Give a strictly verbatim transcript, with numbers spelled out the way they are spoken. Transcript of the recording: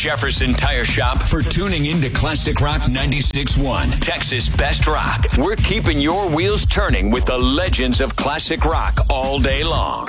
Jefferson Tire Shop for tuning into Classic Rock ninety-six point one, Texas Best Rock. We're keeping your wheels turning with the legends of classic rock all day long.